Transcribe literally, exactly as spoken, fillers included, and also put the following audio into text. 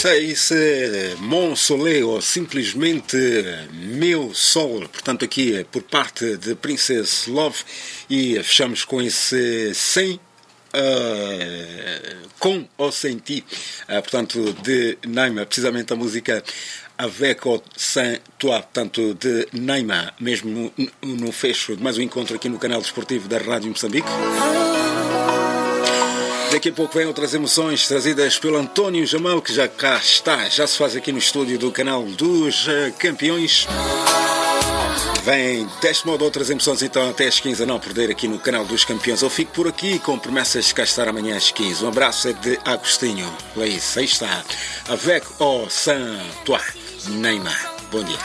Esse Mon Soleil, ou simplesmente Meu Sol, portanto aqui por parte de Princess Love, e fechamos com esse Sem uh, Com ou Sem Ti, uh, portanto de Naima, precisamente a música Avec ou Sans Toi, portanto de Naima, mesmo no, no fecho de mais um encontro aqui no canal desportivo da Rádio Moçambique. Daqui a pouco vem outras emoções trazidas pelo António Jamal, que já cá está, já se faz aqui no estúdio do canal dos Campeões. Vem deste modo outras emoções, então até às quinze, a não perder aqui no canal dos Campeões. Eu fico por aqui com promessas de cá estar amanhã às quinze. Um abraço é de Agostinho. É isso, aí está. Avec ou sans toi, Neymar. Bom dia.